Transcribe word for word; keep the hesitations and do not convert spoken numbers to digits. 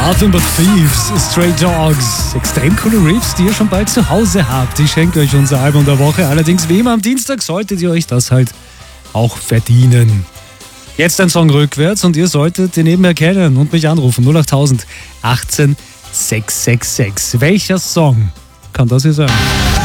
Nothing but Thieves, Stray Dogs. Extrem coole Riffs, die ihr schon bald zu Hause habt. Ich schenke euch unser Album der Woche. Allerdings wie immer am Dienstag solltet ihr euch das halt auch verdienen. Jetzt ein Song rückwärts und ihr solltet den nebenher kennen und mich anrufen. null achttausend achtzehn sechshundertsechsundsechzig. Welcher Song kann das hier sein?